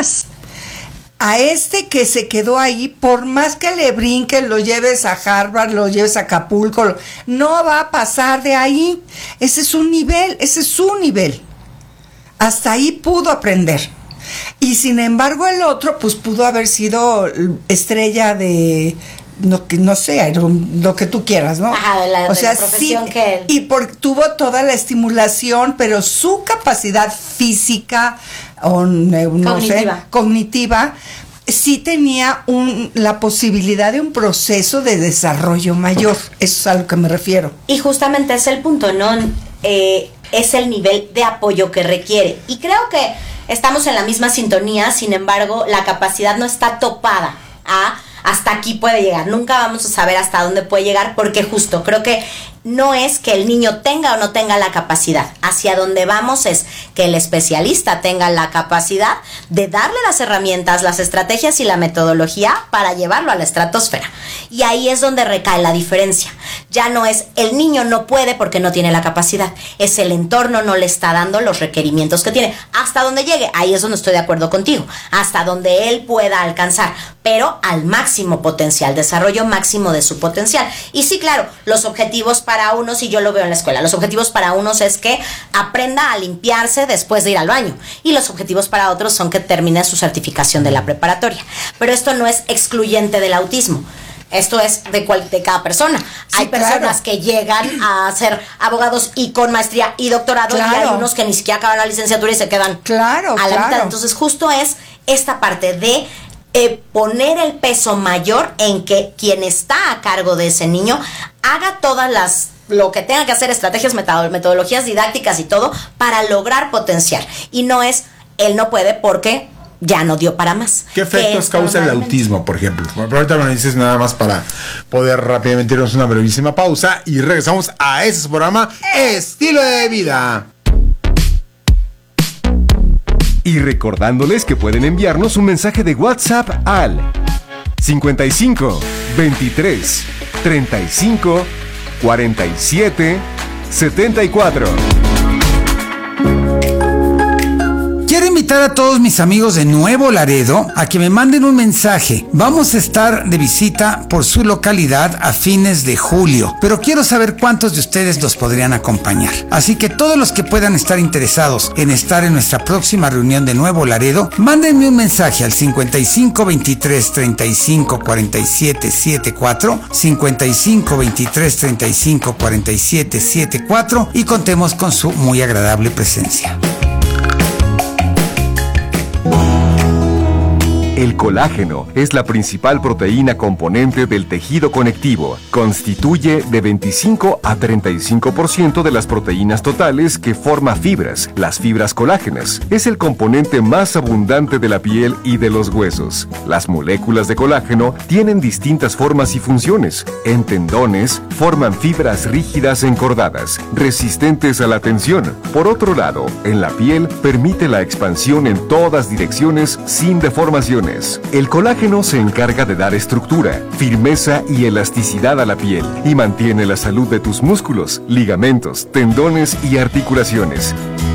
más. A este que se quedó ahí, por más que le brinques, lo lleves a Harvard, lo lleves a Acapulco, no va a pasar de ahí. Ese es su nivel. Hasta ahí pudo aprender. Y sin embargo el otro, pues pudo haber sido estrella de... No sé, lo que tú quieras, ¿no? Ajá, de la profesión sí, que él. Y tuvo toda la estimulación, pero su capacidad física o cognitiva, sí tenía la posibilidad de un proceso de desarrollo mayor. Eso es a lo que me refiero. Y justamente es el punto, ¿no? Es el nivel de apoyo que requiere. Y creo que estamos en la misma sintonía, sin embargo, la capacidad no está topada hasta aquí puede llegar. Nunca vamos a saber hasta dónde puede llegar, porque justo creo que no es que el niño tenga o no tenga la capacidad. Hacia donde vamos es que el especialista tenga la capacidad de darle las herramientas, las estrategias y la metodología para llevarlo a la estratosfera. Y ahí es donde recae la diferencia. Ya no es el niño no puede porque no tiene la capacidad, es el entorno no le está dando los requerimientos que tiene. Hasta donde llegue, ahí es donde estoy de acuerdo contigo, hasta donde él pueda alcanzar, pero al máximo potencial, desarrollo máximo de su potencial. Y sí, claro, los objetivos para unos, y yo lo veo en la escuela, los objetivos para unos es que aprenda a limpiarse después de ir al baño, y los objetivos para otros son que termine su certificación de la preparatoria. Pero esto no es excluyente del autismo. Esto es de cada persona. Sí, hay personas que llegan a ser abogados y con maestría y doctorado, y hay unos que ni siquiera acaban la licenciatura y se quedan a la mitad. Entonces justo es esta parte de poner el peso mayor en que quien está a cargo de ese niño haga lo que tenga que hacer, estrategias, metodologías didácticas y todo, para lograr potenciar. Y no es, él no puede porque ya no dio para más. ¿Qué efectos causa el autismo, por ejemplo? Pero ahorita me lo dices nada más para poder rápidamente irnos una brevísima pausa y regresamos a ese programa Estilo de Vida. Y recordándoles que pueden enviarnos un mensaje de WhatsApp al 55 23 35 47 74. Quiero invitar a todos mis amigos de Nuevo Laredo a que me manden un mensaje. Vamos a estar de visita por su localidad a fines de julio, pero quiero saber cuántos de ustedes nos podrían acompañar. Así que todos los que puedan estar interesados en estar en nuestra próxima reunión de Nuevo Laredo, mándenme un mensaje al 55 23 35 47 74, 55 23 35 47 74, y contemos con su muy agradable presencia. El colágeno es la principal proteína componente del tejido conectivo. Constituye de 25 a 35% de las proteínas totales que forma fibras, las fibras colágenas. Es el componente más abundante de la piel y de los huesos. Las moléculas de colágeno tienen distintas formas y funciones. En tendones, forman fibras rígidas encordadas, resistentes a la tensión. Por otro lado, en la piel, permite la expansión en todas direcciones sin deformaciones. El colágeno se encarga de dar estructura, firmeza y elasticidad a la piel y mantiene la salud de tus músculos, ligamentos, tendones y articulaciones.